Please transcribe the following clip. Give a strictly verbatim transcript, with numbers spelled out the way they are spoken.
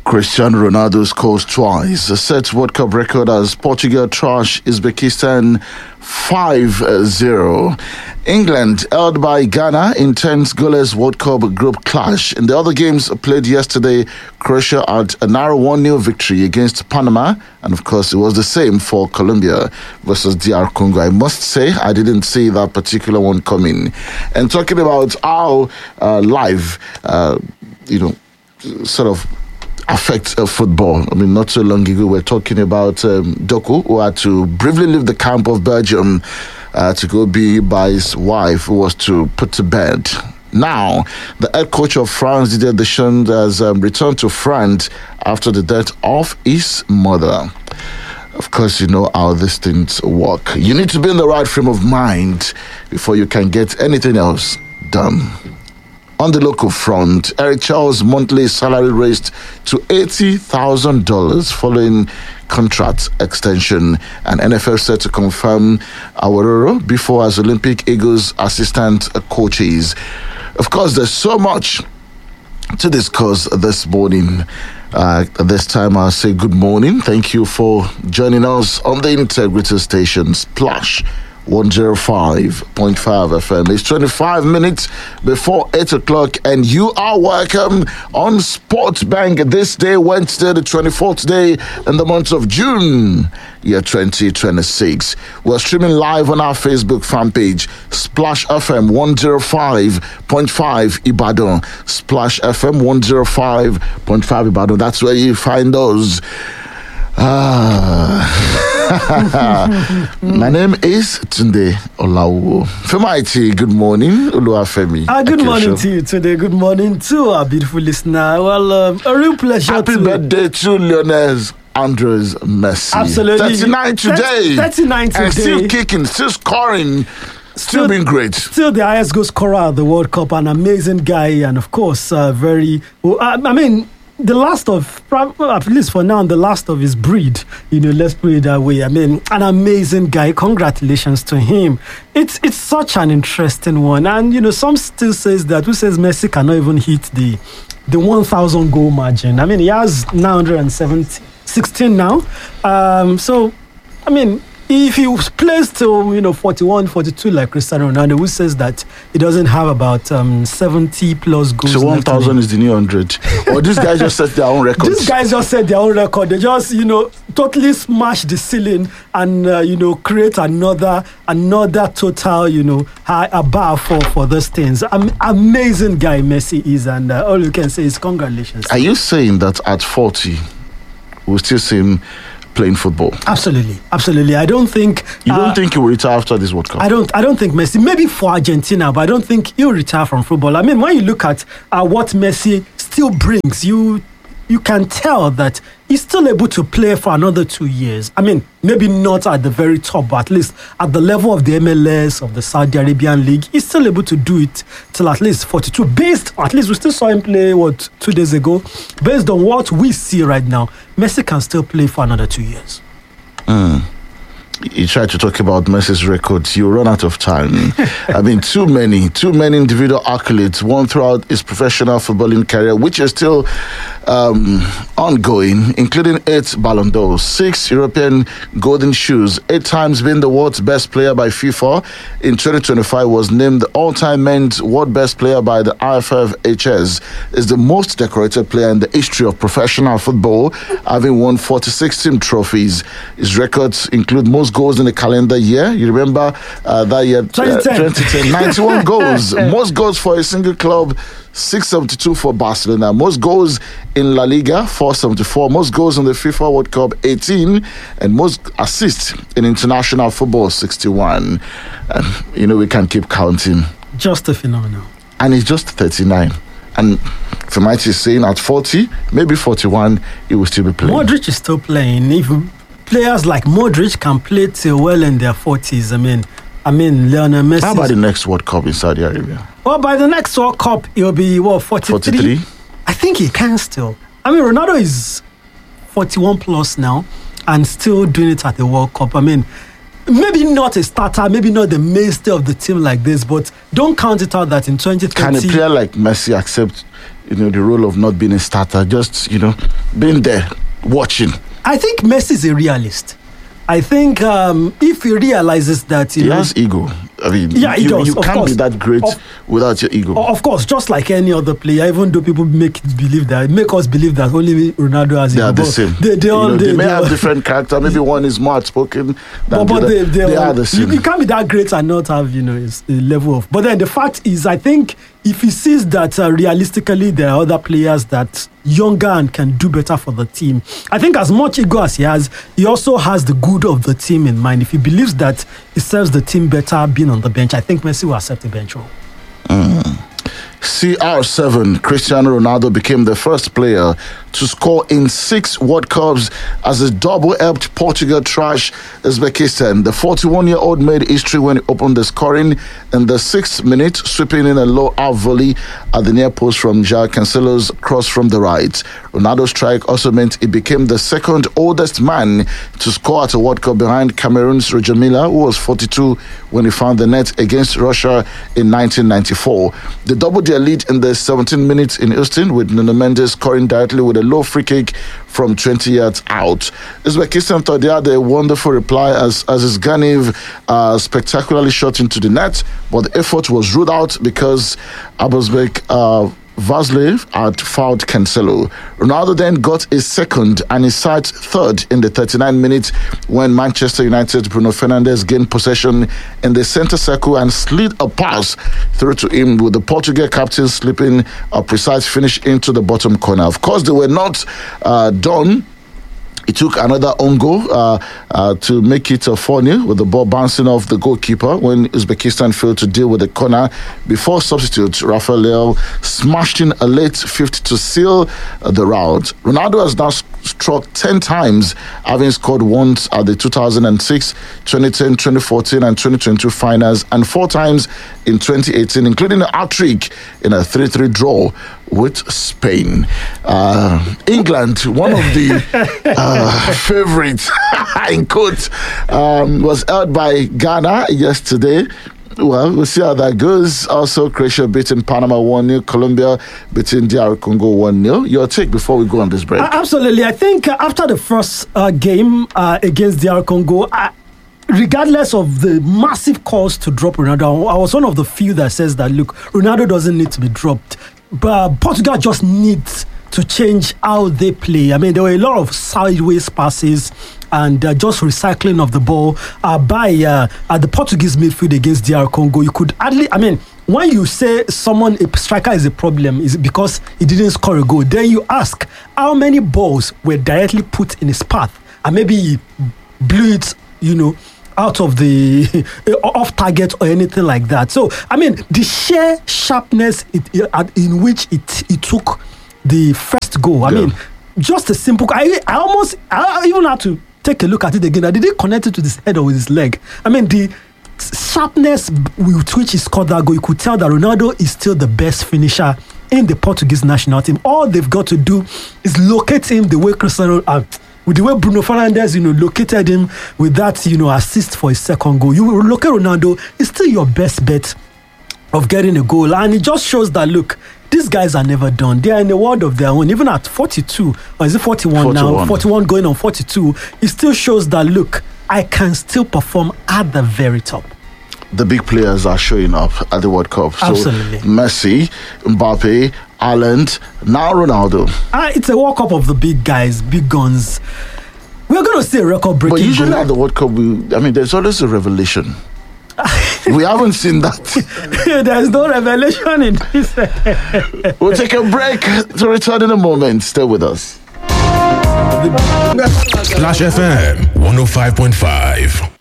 Cristiano Ronaldo scores twice, sets World Cup record as Portugal trash Uzbekistan five zero. England held by Ghana in tense goalless World Cup group clash. In the other games played yesterday, Croatia had a narrow one nil victory against Panama, and of course it was the same for Colombia versus D R Congo. I must say I didn't see that particular one coming. And talking about how uh, live, uh, you know, sort of affect uh, football. I mean, not so long ago, we we're talking about um, Doku, who had to briefly leave the camp of Belgium uh, to go be by his wife, who was to put to bed. Now, the head coach of France, Didier Deschamps, has um, returned to France after the death of his mother. Of course, you know how these things work. You need to be in the right frame of mind before you can get anything else done. On the local front, Eric Charles' monthly salary raised to eighty thousand dollars following contract extension, and N F L set to confirm Awaroro before as Olympic Eagles assistant coaches. Of course, there's so much to discuss this morning. Uh, at this time, I'll say good morning. Thank you for joining us on the Integrity Station, Splash one oh five point five F M. It's twenty-five minutes before eight o'clock, and you are welcome on Sports Bank this day, Wednesday, the twenty-fourth day in the month of June, year twenty twenty-six. We're streaming live on our Facebook fan page, Splash F M one oh five point five Ibadan. Splash F M one oh five point five Ibadan. That's where you find us. Ah. My name is Tunde Olawo. Femaiti, good morning. Oluwafemi. Uh, good morning to you today. Good morning to our beautiful listener. Well, um, a real pleasure. Happy to... birthday to Lionel Andres Messi. Absolutely. thirty-nine today. thirty-nine today. And still kicking, still scoring, still, still being great. Still the highest goal scorer at the World Cup. An amazing guy, and of course, uh, very. Well, I, I mean. The last of, at least for now, the last of his breed, you know, let's put it that way. I mean, an amazing guy. Congratulations to him. It's it's such an interesting one. And, you know, some still says that, who says Messi cannot even hit the the one thousand goal margin. I mean, he has nine hundred sixteen now. Um, so, I mean, if he plays to, you know, forty-one, forty-two like Cristiano Ronaldo, who says that he doesn't have about um, seventy plus goals. So one thousand is the new one hundred. Or these guys just set their own records. These guys just set their own record. They just, you know, totally smash the ceiling and, uh, you know, create another another total, you know, high a bar for, for those things. Um, amazing guy Messi is, and uh, all you can say is congratulations. Are you saying that at forty, we'll still see him playing football? Absolutely, absolutely. I don't think you don't uh, think he will retire after this World Cup. I don't. I don't think Messi. Maybe for Argentina, but I don't think he'll retire from football. I mean, when you look at uh, what Messi still brings, you you can tell that he's still able to play for another two years. I mean, maybe not at the very top, but at least at the level of the M L S, of the Saudi Arabian League, he's still able to do it till at least forty-two. Based, at least we still saw him play, what, two days ago. Based on what we see right now, Messi can still play for another two years. Mm. You try to talk about Messi's records, you run out of time. I mean, too many, too many individual accolades won throughout his professional footballing career, which is still um, ongoing, including eight Ballon d'Ors, six European Golden Shoes, eight times being the world's best player by FIFA. In twenty twenty-five, was named the all-time men's world best player by the I F F H S. Is the most decorated player in the history of professional football, having won forty-six team trophies. His records include most goals in the calendar year. You remember uh, that year, twenty ten. Uh, twenty ten, ninety-one goals. Most goals for a single club, six seventy-two for Barcelona. Most goals in La Liga, four seventy-four. Most goals in the FIFA World Cup, eighteen. And most assists in international football, sixty-one. And, you know, we can keep counting. Just a phenomenal. And he's just thirty-nine. And Femaiti is saying at forty, maybe forty-one, he will still be playing. Modric is still playing. If players like Modric can play till well in their forties, I mean, I mean, Lionel Messi. How about the next World Cup in Saudi Arabia? Well, by the next World Cup, he'll be, what, forty-three? forty-three? I think he can still. I mean, Ronaldo is forty-one plus now and still doing it at the World Cup. I mean, maybe not a starter, maybe not the mainstay of the team like this, but don't count it out that in twenty twenty... Can a player like Messi accept, you know, the role of not being a starter, just, you know, being there, watching? I think Messi is a realist. I think um, if he realizes that... You he know, has ego. I mean, yeah, he you, does, you of can't course. be that great of, without your ego. Of course, just like any other player, even though people make it believe that, make us believe that only Ronaldo has they ego. They are the same. They, they, you all, know, they, they may they have all, different character. Maybe one is more outspoken than but, the but other. They, they, they all, are the same. You, you can't be that great and not have, you know, a level of... But then the fact is, I think if he sees that uh, realistically there are other players that younger and can do better for the team, I think as much ego as he has, he also has the good of the team in mind. If he believes that it serves the team better being on the bench, I think Messi will accept the bench role. Mm. C R seven, Cristiano Ronaldo became the first player to score in six World Cups as his double helped Portugal trash Uzbekistan. The forty-one-year-old made history when he opened the scoring in the sixth minute, sweeping in a low-out volley at the near post from João Cancelo's cross from the right. Ronaldo's strike also meant he became the second oldest man to score at a World Cup behind Cameroon's Roger Milla, who was forty-two when he found the net against Russia in nineteen ninety-four. The double their lead in the seventeen minutes in Houston, with Nuno Mendes scoring directly with a low free kick from twenty yards out. Uzbekistan thought they had a wonderful reply as as Ganiv uh, spectacularly shot into the net, but the effort was ruled out because Abuzbek uh, Vazlev had fouled Cancelo. Ronaldo then got his second and his side third in the thirty-nine minutes when Manchester United's Bruno Fernandes gained possession in the centre circle and slid a pass through to him, with the Portugal captain slipping a precise finish into the bottom corner. Of course, they were not uh, done. He took another own goal uh, uh, to make it a four nil, with the ball bouncing off the goalkeeper when Uzbekistan failed to deal with the corner before substitute Rafael Leao smashed in a late fifty to seal uh, the rout. Ronaldo has now struck ten times, having scored once at the two thousand six, twenty ten, twenty fourteen and twenty twenty-two finals, and four times in twenty eighteen, including a hat-trick in a three three draw with Spain. Uh, England, one of the uh, favourites in quotes, um, was held by Ghana yesterday. Well, we'll see how that goes. Also, Croatia beating Panama one nil, Colombia beating D R Congo one nil. Your take before we go on this break? Uh, absolutely. I think uh, after the first uh, game uh, against D R Congo, uh, regardless of the massive calls to drop Ronaldo, I was one of the few that says that, look, Ronaldo doesn't need to be dropped. But Portugal just needs to change how they play. I mean, there were a lot of sideways passes and uh, just recycling of the ball uh, by uh, uh, the Portuguese midfield against D R Congo. You could hardly, I mean, when you say someone, a striker is a problem, is it because he didn't score a goal? Then you ask how many balls were directly put in his path, and maybe he blew it, you know, out of the off target or anything like that. So, I mean, the sheer sharpness it, it, in which it, it took the first goal. I yeah. mean, just a simple. I, I almost, I even had to take a look at it again. I didn't connect it to his head or with his leg. I mean, the sharpness with which he scored that goal, you could tell that Ronaldo is still the best finisher in the Portuguese national team. All they've got to do is locate him the way Cristiano. Uh, With the way Bruno Fernandes, you know, located him with that, you know, assist for his second goal. You locate Ronaldo, it's still your best bet of getting a goal. And it just shows that, look, these guys are never done. They are in a world of their own. Even at forty-two, or is it forty-one, forty-one now? forty-one going on forty-two. It still shows that, look, I can still perform at the very top. The big players are showing up at the World Cup. So Absolutely. Messi, Mbappe, Haaland, now Ronaldo. Uh, it's a World Cup of the big guys, big guns. We're going to see a record breaking. But usually goal. at the World Cup, we, I mean, there's always a revelation. We haven't seen that. There's no revelation in this. We'll take a break to return in a moment. Stay with us. Splash F M one oh five point five.